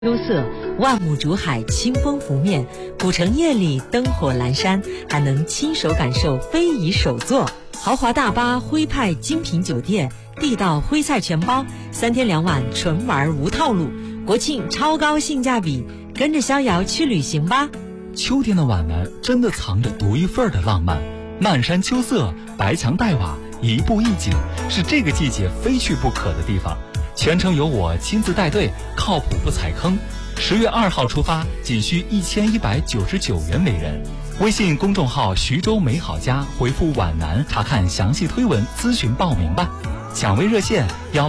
优色，万木竹海，清风拂面，古城夜里灯火阑珊，还能亲手感受非遗手作。豪华大巴徽派精品酒店，地道徽菜全包，3天2晚纯玩无套路。国庆超高性价比，跟着逍遥去旅行吧。 秋天的皖南真的藏着独一份的浪漫，漫山秋色，白墙黛瓦，一步一景，是这个季节非去不可的地方。全程由我亲自带队，靠谱不踩坑。10月2号出发，仅需1199元每人。微信公众号徐州美好家回复皖南查看详细推文咨询报名吧。抢位热线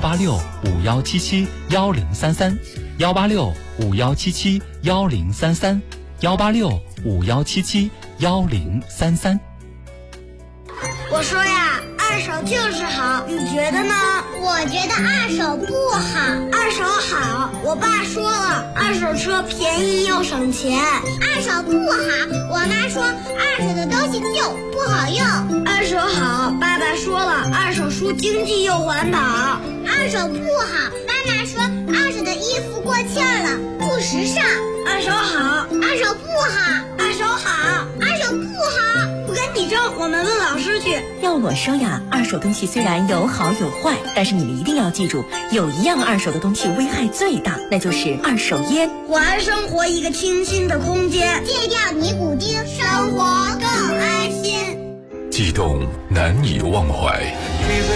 18651771033，18651771033，18651771033。 我说呀，二手就是好，你觉得呢？ 我觉得二手不好。 二手好，我爸说了，二手车便宜又省钱。 二手不好，我妈说二手的东西旧不好用。 二手好，爸爸说了，二手书经济又环保。 二手不好，妈妈说二手的衣服过气了，不时尚。 二手好， 二手不好， 二手好， 二手不好。 不跟你争，我们问老师去。 要我说呀，二手东西虽然有好有坏，但是你们一定要记住，有一样二手的东西危害最大，那就是二手烟。 还生活一个清新的空间， 戒掉尼古丁，生活更安心。 悸动难以忘怀。